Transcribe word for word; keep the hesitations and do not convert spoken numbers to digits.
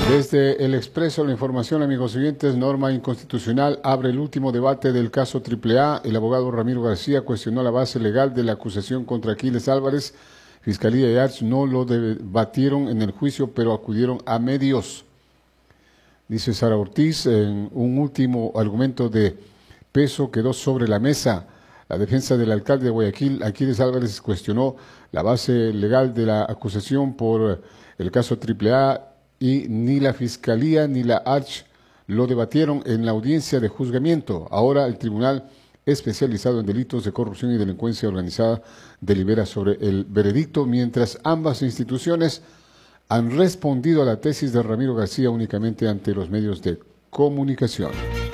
Desde El Expreso, la información, amigos oyentes: norma inconstitucional abre el último debate del caso Triple A. El abogado Ramiro García cuestionó la base legal de la acusación contra Aquiles Álvarez. Fiscalía y Arch no lo debatieron en el juicio, pero acudieron a medios. Dice Sara Ortiz, en un último argumento de peso quedó sobre la mesa. La defensa del alcalde de Guayaquil, Aquiles Álvarez, cuestionó la base legal de la acusación por el caso Triple A y ni la Fiscalía ni la Arch lo debatieron en la audiencia de juzgamiento. Ahora el Tribunal Especializado en Delitos de Corrupción y Delincuencia Organizada delibera sobre el veredicto, mientras ambas instituciones han respondido a la tesis de Ramiro García únicamente ante los medios de comunicación.